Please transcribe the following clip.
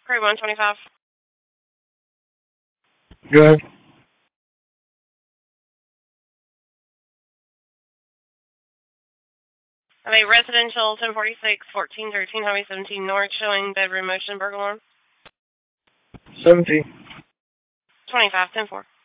Prairie 125. Go ahead. I have a residential 1046, 1413, Highway 17 North, showing bedroom motion burglar alarm. 17. 25, 10-4.